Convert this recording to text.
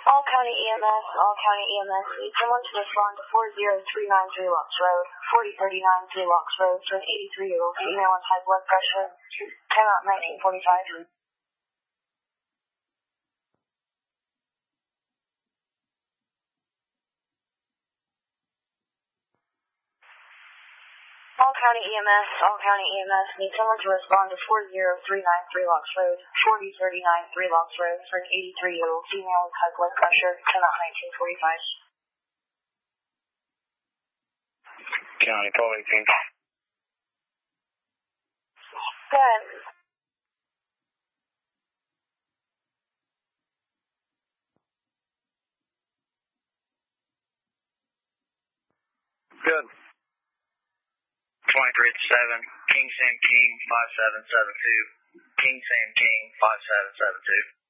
All County EMS, need someone to respond to 40393 Locks Road, 4039 3 Locks Road for an 83-year-old female with high blood pressure. Time out 1945. All County EMS, need someone to respond to 40393 Locks Road, 4039 3 Locks Road for an 83-year-old female with high blood pressure. Time out 1945. County, call 18. Go ahead. Good. 23-7, King Sam King 5772. King Sam King 5772.